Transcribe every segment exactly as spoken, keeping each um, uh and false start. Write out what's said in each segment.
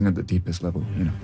at the deepest level, you know.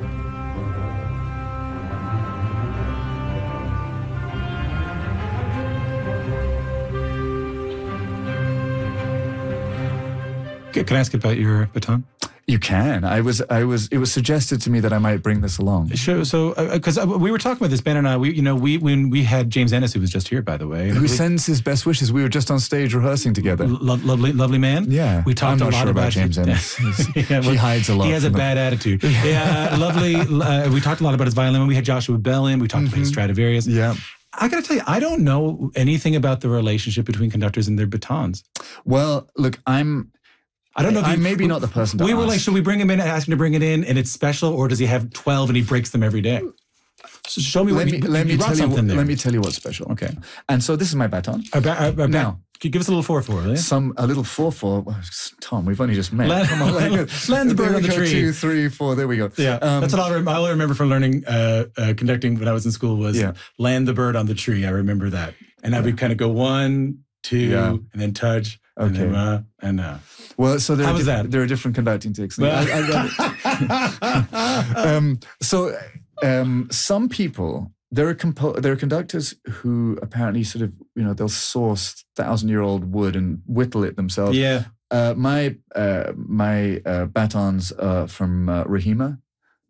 Can I ask about your baton? You can. I was. I was. It was suggested to me that I might bring this along. Sure. So, because uh, uh, we were talking about this, Ben and I. We, you know, we when we had James Ennis, who was just here, by the way, who sends his best wishes. We were just on stage rehearsing together. Lo- lovely, lovely man. Yeah. We talked I'm a not lot sure about, about James Ennis. yeah, well, he hides a lot. He has a from bad the... attitude. Yeah. Lovely. Uh, we talked a lot about his violin. We had Joshua Bell in. We talked mm-hmm. about his Stradivarius. Yeah. I got to tell you, I don't know anything about the relationship between conductors and their batons. Well, look, I'm. I don't know. If I'm you, maybe we, not the person to We ask. were like, should we bring him in and ask him to bring it in and it's special, or does he have twelve and he breaks them every day? So show me let what me, you, let you me brought tell you something what, there. Let me tell you what's special. Okay. And so this is my baton. Our ba- our, our now, ba- give us a little four four, will you? Some a little four four. Well, Tom, we've only just met. Land, Come on, like, land the bird on the go, tree. Two, three, four. There we go. Yeah, um, that's what I'll, rem- I'll remember from learning uh, uh, conducting when I was in school was yeah. land the bird on the tree. I remember that, and I would yeah. kind of go one, two, yeah. and then touch. Okay. And then, uh, and uh. Well, so there How are was diff- that? there are different conducting techniques. Well, I, I um, so um, some people there are compo- there are conductors who apparently sort of you know they'll source thousand year old wood and whittle it themselves. Yeah. Uh, my uh, my uh, batons are from uh, Rahima.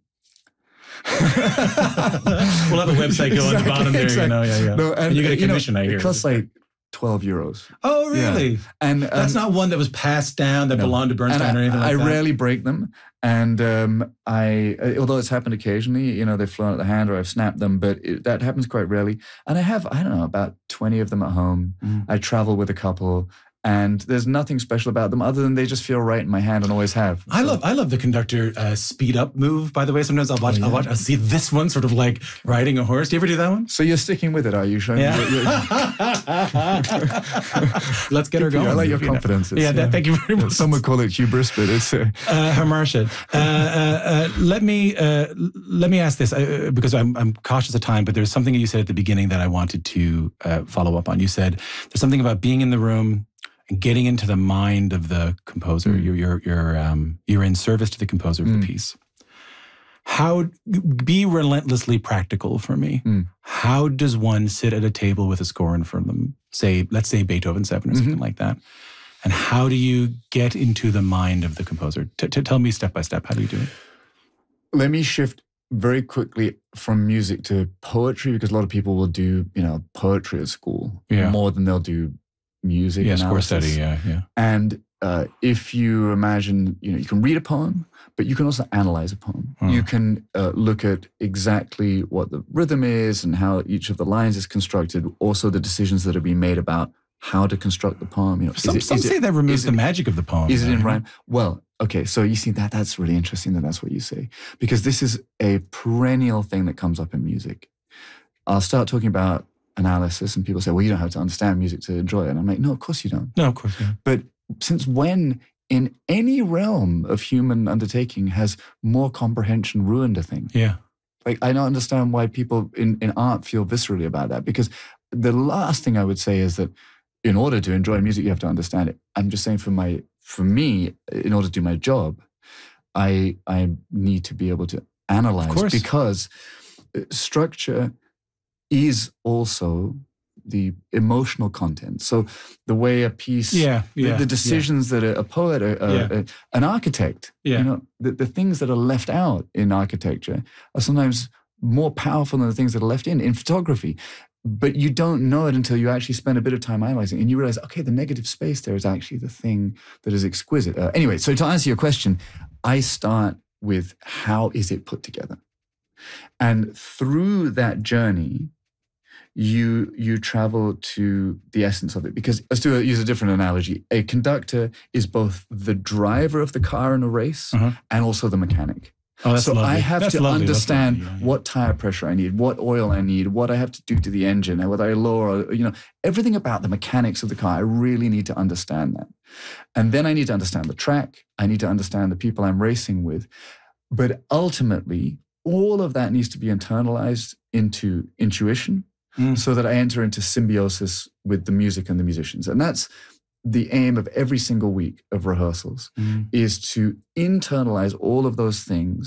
We'll have a website go exactly, on the bottom there, exactly. you know, yeah, yeah. No, and, and you get a commission, you know, I hear. It costs like twelve euros. Oh, really? Yeah. And um, that's not one that was passed down that no. belonged to Bernstein and or anything I, like I that? I rarely break them. And um, I, although it's happened occasionally, you know, they've flown at the hand or I've snapped them, but it, that happens quite rarely. And I have, I don't know, about twenty of them at home. Mm. I travel with a couple. And there's nothing special about them other than they just feel right in my hand and always have. I so. love I love the conductor uh, speed up move, by the way. Sometimes I'll watch, oh, yeah. I'll watch, I'll see this one sort of like riding a horse. Do you ever do that one? So you're sticking with it, are you? Showing yeah. me Let's get her going. I like your confidence. Yeah, that, thank you very much. Some would call it hubris, but it's... Uh... Uh, Hamartia, uh, uh, uh, let me uh, let me ask this, uh, because I'm, I'm cautious of time, but there's something you said at the beginning that I wanted to uh, follow up on. You said there's something about being in the room and getting into the mind of the composer. Mm. You're you're you're um, you're in service to the composer of mm. the piece. How be relentlessly practical for me. Mm. How does one sit at a table with a score in front of them? Say, let's say Beethoven seven or mm-hmm. something like that. And how do you get into the mind of the composer? T- t- tell me step by step. How do you do it? Let me shift very quickly from music to poetry, because a lot of people will do you know poetry at school yeah. more than they'll do music yeah, analysis. Score study, yeah, yeah. And uh, if you imagine, you know, you can read a poem, but you can also analyze a poem. Hmm. You can uh, look at exactly what the rhythm is and how each of the lines is constructed. Also, the decisions that are being made about how to construct the poem. You know, some it, some say it, that removes the it, magic of the poem. Is it in know? rhyme? Well, okay. So you see that that's really interesting that that's what you say, because this is a perennial thing that comes up in music. I'll start talking about analysis and people say, well, you don't have to understand music to enjoy it. And I'm like, no, of course you don't. No, of course not. But since when in any realm of human undertaking has more comprehension ruined a thing? Yeah. Like, I don't understand why people in, in art feel viscerally about that, because the last thing I would say is that in order to enjoy music, you have to understand it. I'm just saying for my, for me, in order to do my job, I, I need to be able to analyze, because structure is also the emotional content. So the way a piece, yeah, yeah, the, the decisions yeah. that a, a poet, a, a, yeah. a, an architect, yeah. you know, the, the things that are left out in architecture are sometimes more powerful than the things that are left in, in photography. But you don't know it until you actually spend a bit of time analyzing and you realize, okay, the negative space there is actually the thing that is exquisite. Uh, anyway, so to answer your question, I start with how is it put together? And through that journey, you you travel to the essence of it. Because let's do a, use a different analogy. A conductor is both the driver of the car in a race uh-huh. and also the mechanic. Oh, that's so lovely. I have that's to lovely. understand lovely. Yeah, yeah. what tire pressure I need, what oil I need, what I have to do to the engine, and whether I lower, you know, everything about the mechanics of the car. I really need to understand that. And then I need to understand the track. I need to understand the people I'm racing with. But ultimately, all of that needs to be internalized into intuition mm. so that I enter into symbiosis with the music and the musicians. And that's the aim of every single week of rehearsals Mm. is to internalize all of those things